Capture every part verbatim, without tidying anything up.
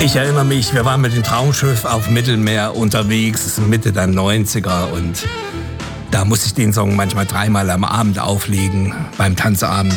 Ich erinnere mich, wir waren mit dem Traumschiff auf Mittelmeer unterwegs, Mitte der neunziger, und da musste ich den Song manchmal dreimal am Abend auflegen, beim Tanzabend.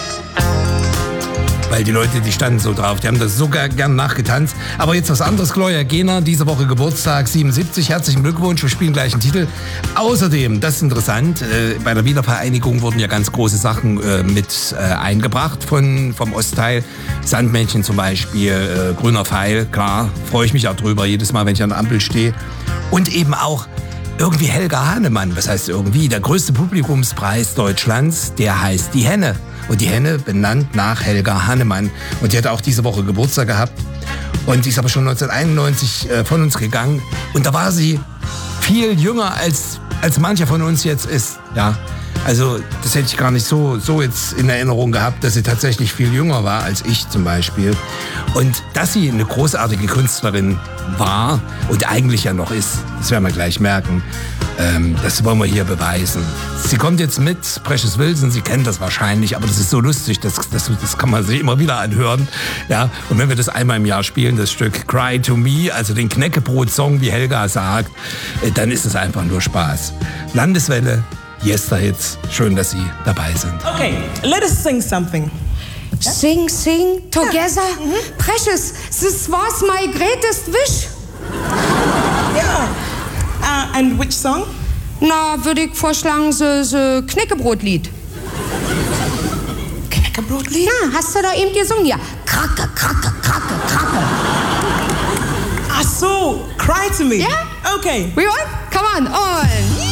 Weil die Leute, die standen so drauf, die haben das so gern nachgetanzt. Aber jetzt was anderes, Gloria Gaynor, diese Woche Geburtstag, siebenundsiebzig, herzlichen Glückwunsch, wir spielen gleich einen Titel. Außerdem, das ist interessant, äh, bei der Wiedervereinigung wurden ja ganz große Sachen äh, mit äh, eingebracht von, vom Ostteil. Sandmännchen zum Beispiel, äh, grüner Pfeil, klar, freue ich mich auch drüber, jedes Mal, wenn ich an der Ampel stehe. Und eben auch irgendwie Helga Hannemann, was heißt irgendwie, der größte Publikumspreis Deutschlands, der heißt Die Henne. Und die Henne benannt nach Helga Hannemann. Und die hat auch diese Woche Geburtstag gehabt. Und die ist aber schon neunzehnhunderteinundneunzig äh, von uns gegangen. Und da war sie viel jünger, als, als mancher von uns jetzt ist. Ja, also das hätte ich gar nicht so, so jetzt in Erinnerung gehabt, dass sie tatsächlich viel jünger war als ich zum Beispiel. Und dass sie eine großartige Künstlerin war und eigentlich ja noch ist, das werden wir gleich merken. Ähm, das wollen wir hier beweisen. Sie kommt jetzt mit, Precious Wilson, Sie kennen das wahrscheinlich, aber das ist so lustig, das, das, das kann man sich immer wieder anhören. Ja? Und wenn wir das einmal im Jahr spielen, das Stück Cry to Me, also den Knäckebrot-Song, wie Helga sagt, äh, dann ist es einfach nur Spaß. Landeswelle, Yester-Hits, schön, dass Sie dabei sind. Okay, let us sing something. Sing, sing, together. Yeah. Mm-hmm. Precious, this was my greatest wish. Yeah. Uh, and which song? Na, würde ich vorschlagen, das so Knäckebrotlied. Knäckebrotlied? Ja, hast du da eben gesungen? Ja. Kracke, kracke, kracke, kracke. Ach so, Cry to Me. Yeah? Okay. We want? Come on, on.